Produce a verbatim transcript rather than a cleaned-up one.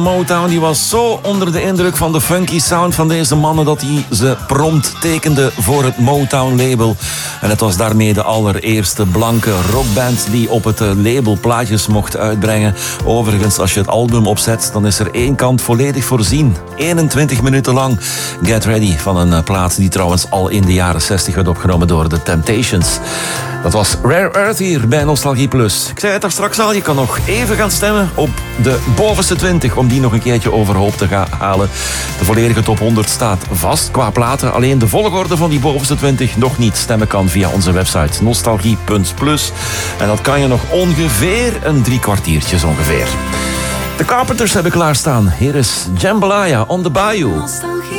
Motown die was zo onder de indruk van de funky sound van deze mannen dat hij ze prompt tekende voor het Motown-label. En het was daarmee de allereerste blanke rockband die op het label plaatjes mocht uitbrengen. Overigens, als je het album opzet, dan is er één kant volledig voorzien. eenentwintig minuten lang Get Ready van een plaat die trouwens al in de jaren zestig werd opgenomen door The Temptations. Dat was Rare Earth hier bij Nostalgie Plus. Ik zei het daar straks al, je kan nog even gaan stemmen op de bovenste twintig om die nog een keertje overhoop te gaan halen. De volledige top honderd staat vast qua platen. Alleen de volgorde van die bovenste twintig nog niet. Stemmen kan via onze website nostalgie punt plus. En dat kan je nog ongeveer een drie kwartiertjes ongeveer. De Carpenters hebben klaarstaan. Hier is Jambalaya on the Bayou.